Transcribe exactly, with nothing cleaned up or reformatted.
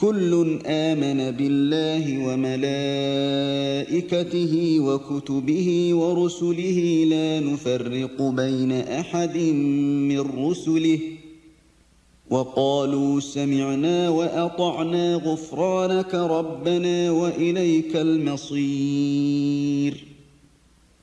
كل آمن بالله وملائكته وكتبه ورسله لا نفرق بين أحد من رسله وقالوا سمعنا وأطعنا غفرانك ربنا وإليك المصير.